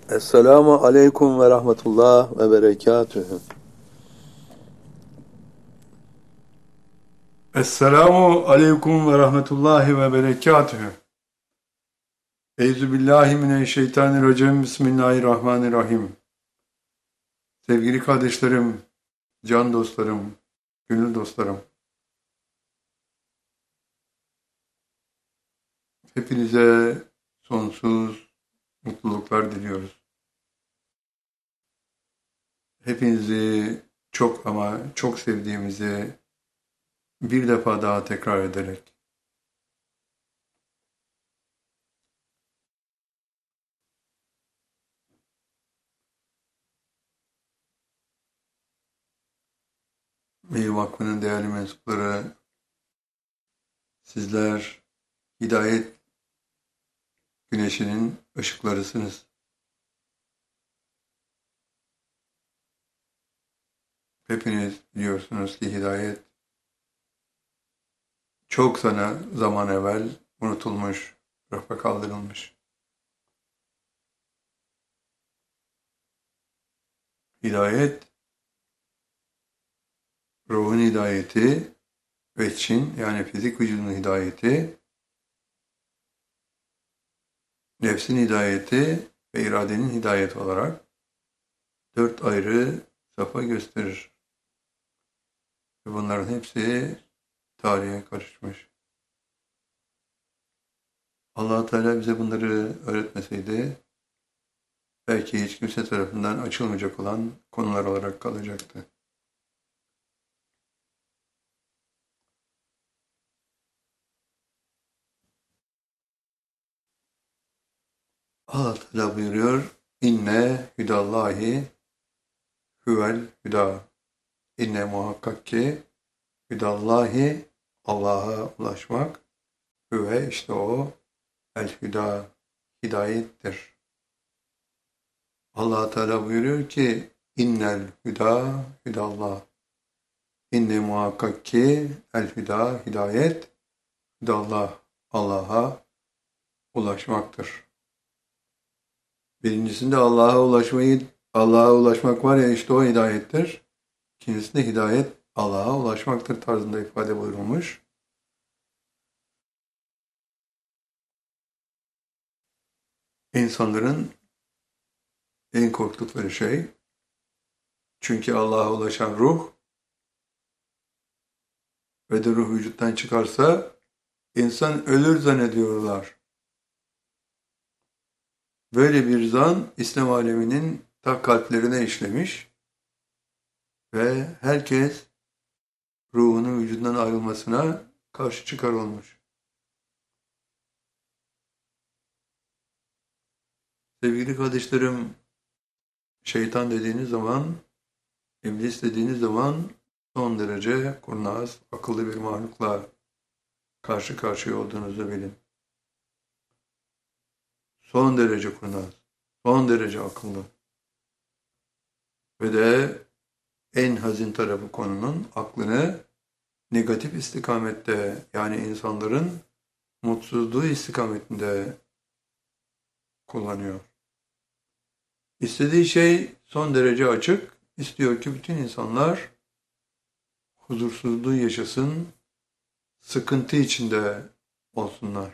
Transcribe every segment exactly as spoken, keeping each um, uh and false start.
Esselamu aleyküm ve rahmetullah ve berekatühü. Esselamu aleyküm ve rahmetullahi ve berekatühü. Euzubillahimineşşeytanirracim. Bismillahirrahmanirrahim. Sevgili kardeşlerim, can dostlarım, gönül dostlarım. Hepinize sonsuz mutluluklar diliyoruz. Hepinizi çok ama çok sevdiğimizi bir defa daha tekrar ederek Meyil Vakfı'nın değerli mensupları, sizler hidayet güneşinin ışıklarısınız. Hepiniz biliyorsunuz ki hidayet çok sana zaman evvel unutulmuş, rafa kaldırılmış. Hidayet, ruhun hidayeti, veçin yani fizik vücudun hidayeti, nefsin hidayeti ve iradenin hidayeti olarak dört ayrı safa gösterir. Ve bunların hepsi tarihe karışmış. Allah Teala bize bunları öğretmeseydi belki hiç kimse tarafından açılmayacak olan konular olarak kalacaktı. Allah Teala buyuruyor, İnne hüdallahi huvel hüda. İnne muhakkak ki hüdallahi, Allah'a ulaşmak, hüve işte o, el hüda, hidayettir. Allah Teala buyuruyor ki innel hüda hüdallah. İnne muhakkak ki el hüda, hidayet, hüdallah, Allah'a ulaşmaktır. Birincisinde Allah'a ulaşmayı, Allah'a ulaşmak var ya işte o hidayettir. İkincisinde hidayet Allah'a ulaşmaktır tarzında ifade buyurulmuş. İnsanların en korktukları şey, çünkü Allah'a ulaşan ruh ve de ruh vücuttan çıkarsa insan ölür zannediyorlar. Böyle bir zan İslam aleminin ta kalplerine işlemiş ve herkes ruhunun vücudundan ayrılmasına karşı çıkar olmuş. Sevgili kardeşlerim, şeytan dediğiniz zaman, iblis dediğiniz zaman son derece kurnaz, akıllı bir mahlukla karşı karşıya olduğunuzu bilin. Son derece kurnaz, son derece akıllı. Ve de en hazin tarafı konunun aklını negatif istikamette, yani insanların mutsuzluğu istikametinde kullanıyor. İstediği şey son derece açık. İstiyor ki bütün insanlar huzursuzluğu yaşasın, sıkıntı içinde olsunlar.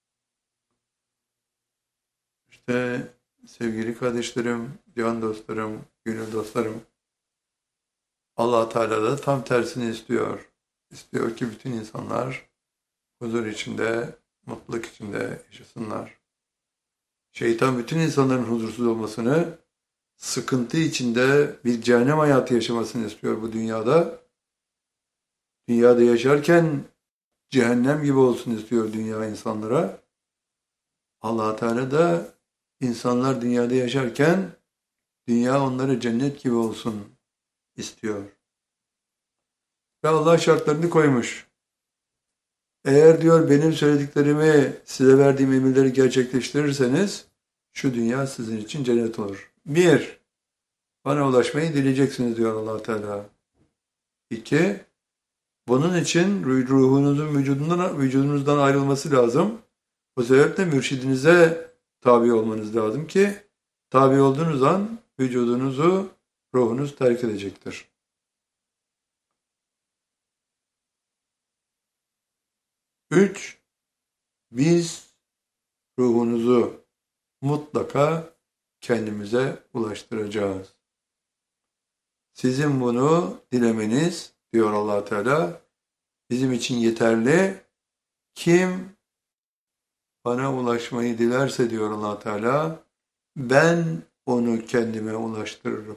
İşte sevgili kardeşlerim, can dostlarım, gönül dostlarım, Allah Teala da tam tersini istiyor. İstiyor ki bütün insanlar huzur içinde, mutluluk içinde yaşasınlar. Şeytan bütün insanların huzursuz olmasını, sıkıntı içinde bir cehennem hayatı yaşamasını istiyor bu dünyada. Dünyada yaşarken cehennem gibi olsun istiyor dünya insanlara. Allah Teala da insanlar dünyada yaşarken dünya onlara cennet gibi olsun istiyor. Ve Allah şartlarını koymuş. Eğer diyor benim söylediklerimi, size verdiğim emirleri gerçekleştirirseniz şu dünya sizin için cennet olur. Bir, bana ulaşmayı dileyeceksiniz diyor Allah Teala. İki, bunun için ruhunuzun vücudundan, vücudunuzdan ayrılması lazım. O sebeple mürşidinize tabi olmanız lazım ki tabi olduğunuz an vücudunuzu, ruhunuz terk edecektir. Üç, biz ruhunuzu mutlaka kendimize ulaştıracağız. Sizin bunu dilemeniz, diyor Allah Teala, bizim için yeterli. Kim bana ulaşmayı dilerse, diyor Allah Teala, ben onu kendime ulaştırırım.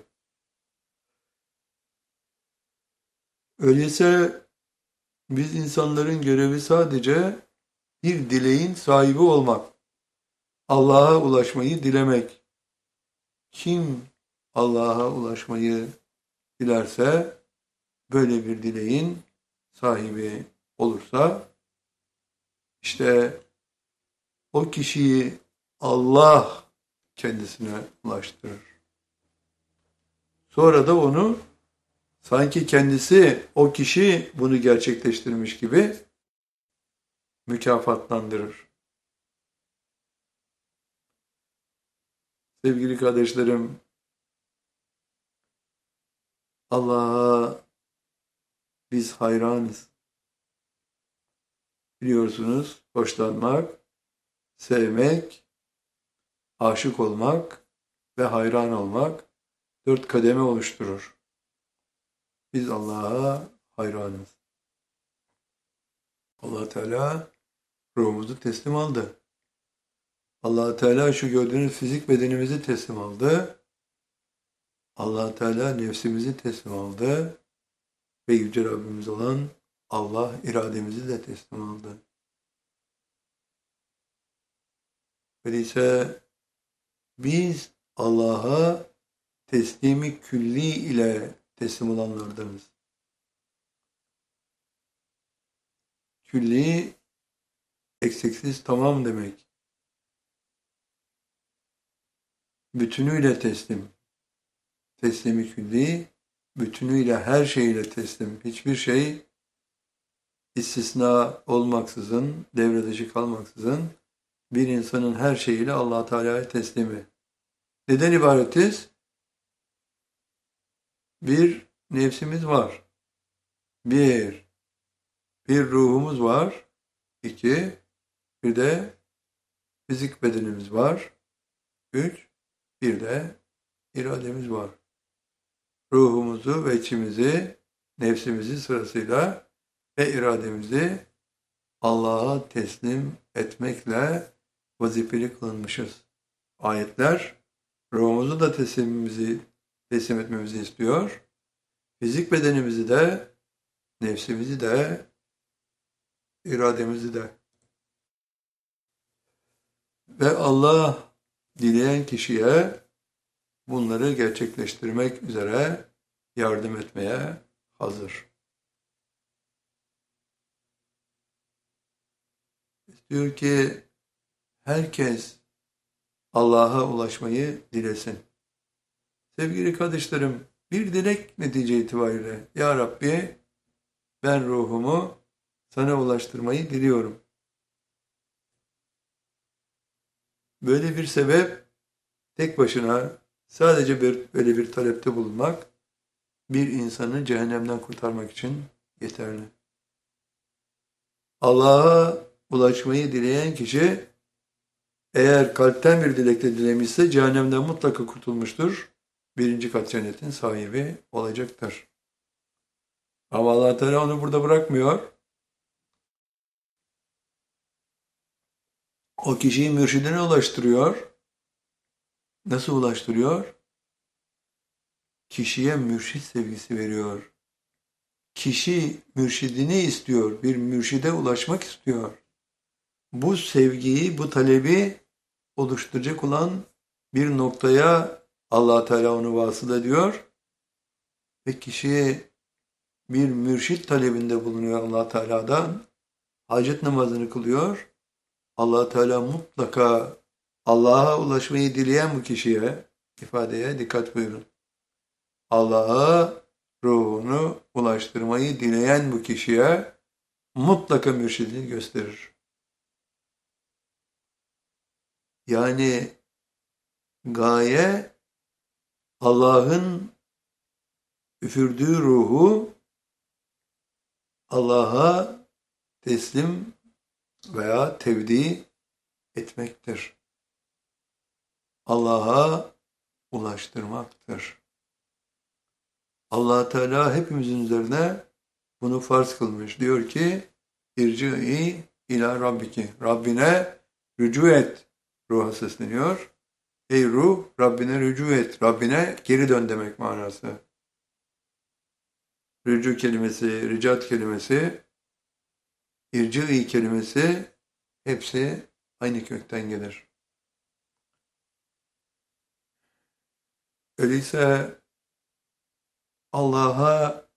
Öyleyse biz insanların görevi sadece bir dileğin sahibi olmak. Allah'a ulaşmayı dilemek. Kim Allah'a ulaşmayı dilerse, böyle bir dileğin sahibi olursa, işte o kişiyi Allah kendisine ulaştırır. Sonra da onu sanki kendisi, o kişi bunu gerçekleştirmiş gibi mükafatlandırır. Sevgili kardeşlerim, Allah'a biz hayranız. Biliyorsunuz, hoşlanmak, sevmek, aşık olmak ve hayran olmak dört kademe oluşturur. Biz Allah'a hayranız. Allah Teala ruhumuzu teslim aldı. Allah Teala şu gördüğünüz fizik bedenimizi teslim aldı. Allah Teala nefsimizi teslim aldı ve Yüce Rabbimiz olan Allah irademizi de teslim aldı. Öyleyse biz Allah'a teslimi külli ile teslim olanlardanız. Külli, eksiksiz tamam demek. Bütünüyle teslim. Teslimi külli, bütünüyle her şeyle teslim. Hiçbir şey istisna olmaksızın, devre dışı kalmaksızın bir insanın her şeyiyle Allah Teala'ya teslimi. Neden ibaretiz? Bir nefsimiz var. Bir, bir ruhumuz var. İki, bir de fizik bedenimiz var. Üç, bir de irademiz var. Ruhumuzu ve içimizi, nefsimizi sırasıyla ve irademizi Allah'a teslim etmekle vazifeli kılınmışız. Ayetler ruhumuzu da teslimimizi, teslim etmemizi istiyor. Fizik bedenimizi de, nefsimizi de, irademizi de. Ve Allah dileyen kişiye bunları gerçekleştirmek üzere yardım etmeye hazır. Diyor ki herkes Allah'a ulaşmayı dilesin. Sevgili kardeşlerim, bir dilek netice itibariyle, Ya Rabbi ben ruhumu sana ulaştırmayı diliyorum. Böyle bir sebep tek başına sadece bir, böyle bir talepte bulunmak bir insanı cehennemden kurtarmak için yeterli. Allah'a ulaşmayı dileyen kişi eğer kalpten bir dilekle dilemişse cehennemden mutlaka kurtulmuştur. Birinci kat cennetin sahibi olacaktır. Ama Allah Teala onu burada bırakmıyor. O kişiyi mürşidine ulaştırıyor. Nasıl ulaştırıyor? Kişiye mürşid sevgisi veriyor. Kişi mürşidini istiyor. Bir mürşide ulaşmak istiyor. Bu sevgiyi, bu talebi oluşturacak olan bir noktaya Allah Teala onu vasıl ediyor ve kişi bir mürşid talebinde bulunuyor Allah Teala'dan. Hacet namazını kılıyor. Allah Teala mutlaka Allah'a ulaşmayı dileyen bu kişiye, ifadeye dikkat buyurun. Allah'a ruhunu ulaştırmayı dileyen bu kişiye mutlaka mürşidini gösterir. Yani gaye Allah'ın üfürdüğü ruhu Allah'a teslim veya tevdi etmektir. Allah'a ulaştırmaktır. Allah Teala hepimizin üzerine bunu farz kılmış. Diyor ki, irci'i ila rabbiki. Rabbine rücu et. Ruha sesleniyor. Ey ruh, Rabbine rücu et. Rabbine geri dön demek manası. Rücu kelimesi, ricat kelimesi, irci'i kelimesi hepsi aynı kökten gelir. Öyleyse Allah'a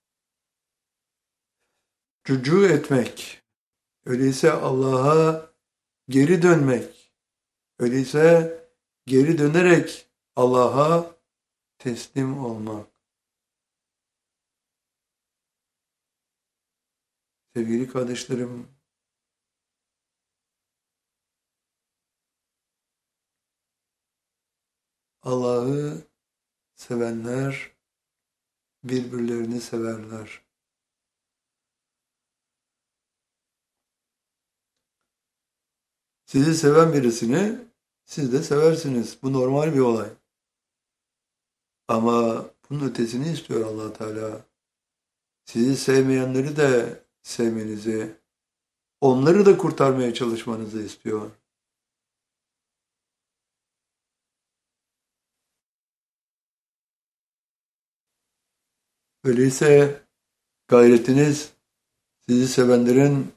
rücu etmek, öyleyse Allah'a geri dönmek, öyleyse geri dönerek Allah'a teslim olmak. Sevgili kardeşlerim, Allah'ı sevenler birbirlerini severler. Sizi seven birisini siz de seversiniz. Bu normal bir olay. Ama bunun ötesini istiyor Allah Teala. Sizi sevmeyenleri de sevmenizi, onları da kurtarmaya çalışmanızı istiyor. Öyleyse gayretiniz sizi sevenlerin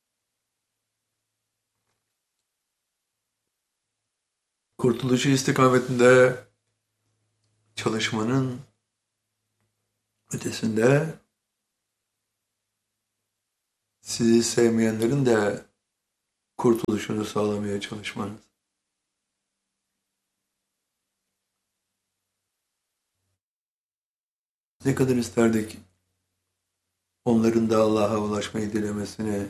kurtuluşu istikametinde çalışmanın ötesinde sizi sevmeyenlerin de kurtuluşunu sağlamaya çalışmanız. Ne kadar isterdik onların da Allah'a ulaşmayı dilemesini,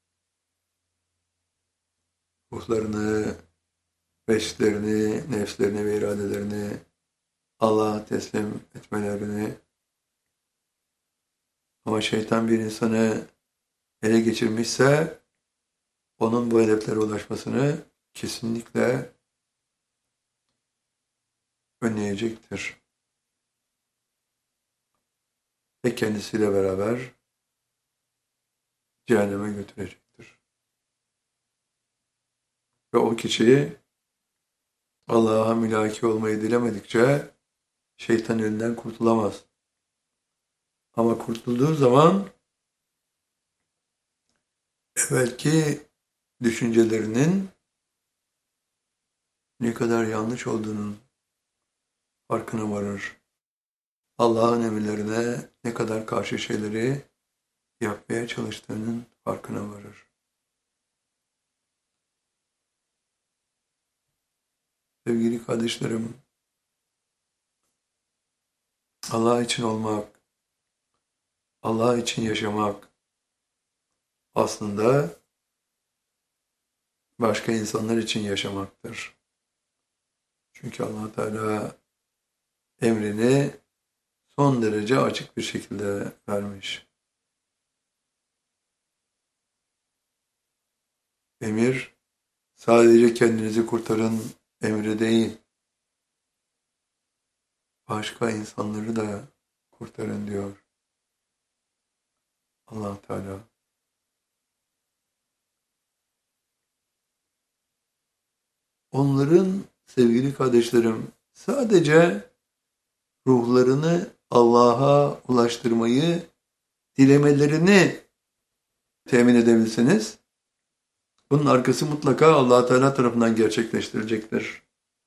ruhlarını, beşlerini, nefslerini ve iradelerini Allah'a teslim etmelerini. Ama şeytan bir insanı ele geçirmişse onun bu hedeflere ulaşmasını kesinlikle önleyecektir. Ve kendisiyle beraber cehenneme götürecektir. Ve o kişi Allah'a mülaki olmayı dilemedikçe şeytan elinden kurtulamaz. Ama kurtulduğu zaman evvelki düşüncelerinin ne kadar yanlış olduğunun farkına varır. Allah'ın emirlerine ne kadar karşı şeyleri yapmaya çalıştığının farkına varır. Sevgili kardeşlerim, Allah için olmak, Allah için yaşamak aslında başka insanlar için yaşamaktır. Çünkü Allah Teala emrini son derece açık bir şekilde vermiş. Emir sadece kendinizi kurtarın emri değil, başka insanları da kurtarın diyor Allah Teala. Onların sevgili kardeşlerim sadece ruhlarını Allah'a ulaştırmayı dilemelerini temin edebilirsiniz. Bunun arkası mutlaka Allah Teala tarafından gerçekleştirilecektir.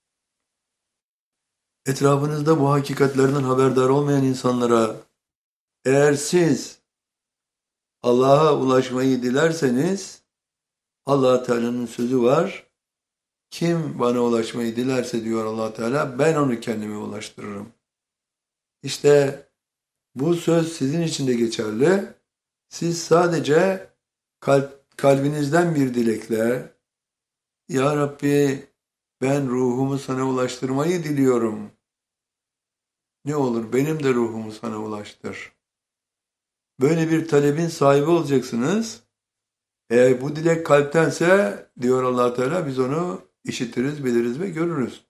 Etrafınızda bu hakikatlerden haberdar olmayan insanlara eğer siz Allah'a ulaşmayı dilerseniz Allah Teala'nın sözü var. Kim bana ulaşmayı dilerse diyor Allah Teala ben onu kendime ulaştırırım. İşte bu söz sizin için de geçerli. Siz sadece kalp, kalbinizden bir dilekle Ya Rabbi Ben ruhumu sana ulaştırmayı diliyorum. Ne olur benim de ruhumu sana ulaştır. Böyle bir talebin sahibi olacaksınız. Eğer bu dilek kalptense diyor Allah Teala biz onu işitiriz, biliriz ve görürüz.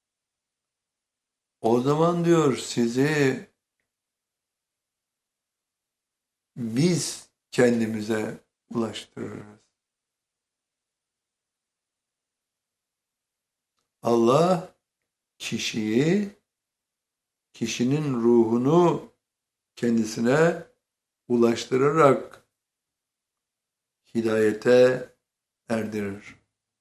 O zaman diyor sizi biz kendimize ulaştırırız. Allah kişiyi, kişinin ruhunu kendisine ulaştırarak hidayete erdirir.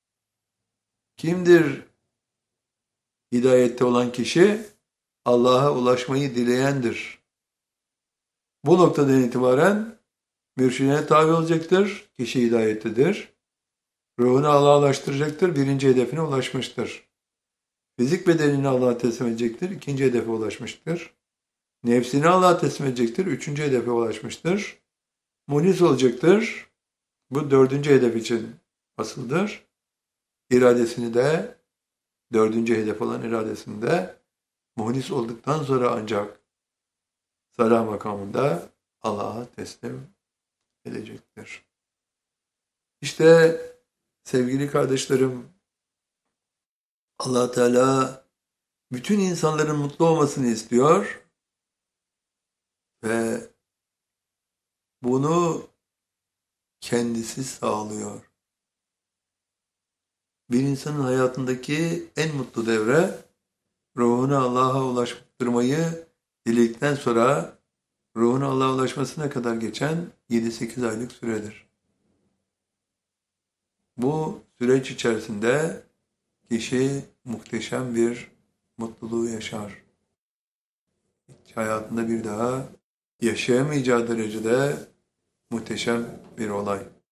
Kimdir hidayette olan kişi? Allah'a ulaşmayı dileyendir. Bu noktadan itibaren mürşidine tabi olacaktır. Kişi hidayettedir. Ruhunu Allah'a ulaştıracaktır. Birinci hedefine ulaşmıştır. Fizik bedenini Allah'a teslim edecektir. İkinci hedefe ulaşmıştır. Nefsini Allah'a teslim edecektir. Üçüncü hedefe ulaşmıştır. Munis olacaktır. Bu dördüncü hedef için asıldır. İradesini de, dördüncü hedef olan iradesini de muhlis olduktan sonra ancak salah makamında Allah'a teslim edecektir. İşte sevgili kardeşlerim, Allah Teala bütün insanların mutlu olmasını istiyor ve bunu kendisi sağlıyor. Bir insanın hayatındaki en mutlu devre ruhunu Allah'a ulaştırmayı diledikten sonra ruhunu Allah'a ulaşmasına kadar geçen yedi sekiz aylık süredir. Bu süreç içerisinde kişi muhteşem bir mutluluğu yaşar. Hiç hayatında bir daha yaşayamayacağı derecede muhteşem bir olay.